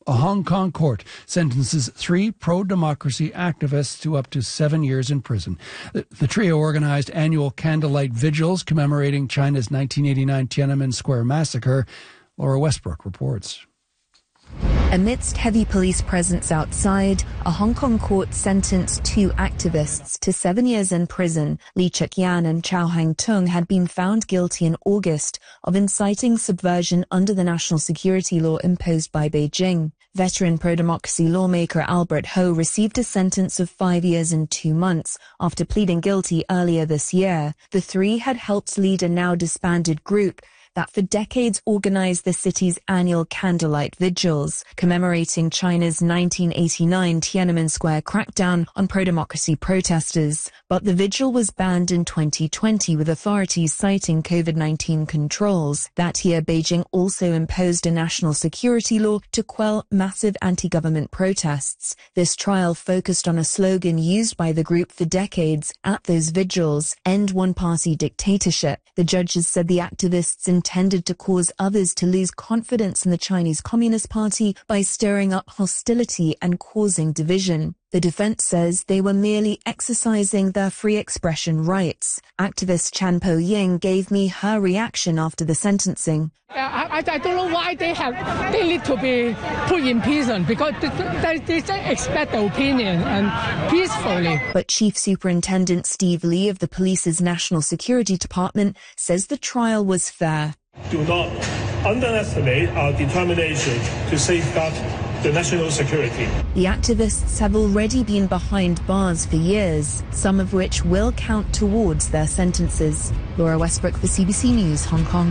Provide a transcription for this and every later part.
A Hong Kong court sentences 3 pro-democracy activists to up to 7 years in prison. The trio organized annual candlelight vigils commemorating China's 1989 Tiananmen Square massacre. Laura Westbrook reports. Amidst heavy police presence outside, a Hong Kong court sentenced 2 activists to 7 years in prison. Lee Chuk-yan and Chow Hang-tung had been found guilty in August of inciting subversion under the national security law imposed by Beijing. Veteran pro-democracy lawmaker Albert Ho received a sentence of 5 years and 2 months after pleading guilty earlier this year. The 3 had helped lead a now disbanded group that for decades organized the city's annual candlelight vigils, commemorating China's 1989 Tiananmen Square crackdown on pro-democracy protesters. But the vigil was banned in 2020 with authorities citing COVID-19 controls. That year, Beijing also imposed a national security law to quell massive anti-government protests. This trial focused on a slogan used by the group for decades at those vigils, "End one-party dictatorship." The judges said the activists intended to cause others to lose confidence in the Chinese Communist Party by stirring up hostility and causing division. The defense says they were merely exercising their free expression rights. Activist Chan Po-ying gave me her reaction after the sentencing. I don't know why they need to be put in prison, because they expect the opinion and peacefully. But Chief Superintendent Steve Lee of the police's National Security Department says the trial was fair. Do not underestimate our determination to safeguard the national security. The activists have already been behind bars for years, some of which will count towards their sentences. Laura Westbrook for CBC News, Hong Kong.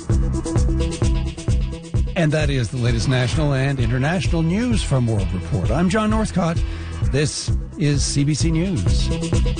And that is the latest national and international news from World Report. I'm John Northcott. This is CBC News.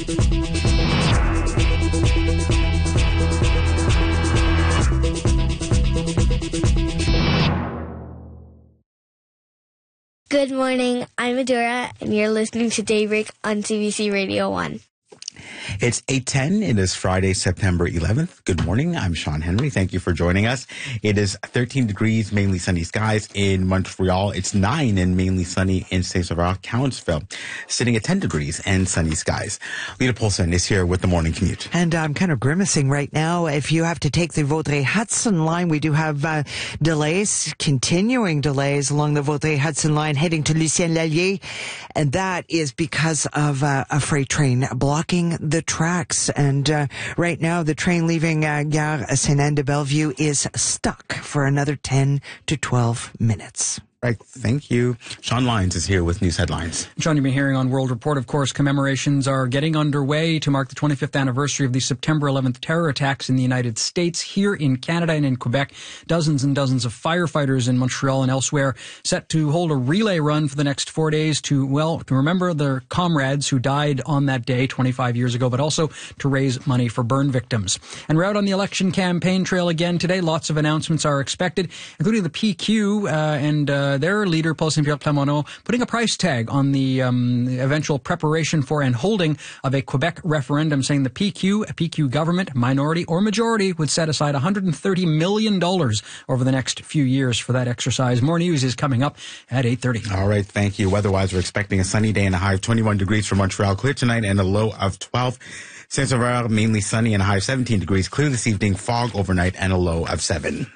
Good morning, I'm Adura, and you're listening to Daybreak on CBC Radio 1. It's 8:10. It is Friday, September 11th. Good morning. I'm Sean Henry. Thank you for joining us. It is 13 degrees, mainly sunny skies in Montreal. It's 9 and mainly sunny in Saint-Sauveur, Cowansville. Sitting at 10 degrees and sunny skies. Lita Polson is here with the morning commute. And I'm kind of grimacing right now. If you have to take the Vaudreuil-Hudson line, we do have delays, continuing delays along the Vaudreuil-Hudson line heading to Lucien Lallier. And that is because of a freight train blocking the tracks. And right now, the train leaving Gare Sainte-Anne-de-Bellevue is stuck for another 10 to 12 minutes. Right. Thank you. Sean Lyons is here with news headlines. Sean, you've been hearing on World Report, of course, commemorations are getting underway to mark the 25th anniversary of the September 11th terror attacks in the United States. Here in Canada and in Quebec, dozens and dozens of firefighters in Montreal and elsewhere set to hold a relay run for the next 4 days to remember their comrades who died on that day 25 years ago, but also to raise money for burn victims. And we're out on the election campaign trail again today. Lots of announcements are expected, including the PQ and their leader, Paul Saint-Pierre Plamondon, putting a price tag on the eventual preparation for and holding of a Quebec referendum, saying the PQ government, minority or majority, would set aside $130 million over the next few years for that exercise. More news is coming up at 8:30. All right, thank you. Weather-wise, we're expecting a sunny day and a high of 21 degrees for Montreal, clear tonight, and a low of 12. Saint-Sauveur, mainly sunny and a high of 17 degrees, clear this evening, fog overnight, and a low of 7.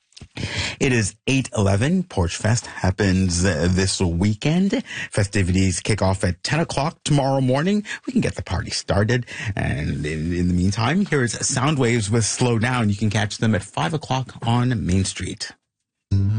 It is 8:11. Porch Fest happens this weekend. Festivities kick off at 10 o'clock tomorrow morning. We can get the party started. And in the meantime, here is Soundwaves with Slow Down. You can catch them at 5 o'clock on Main Street.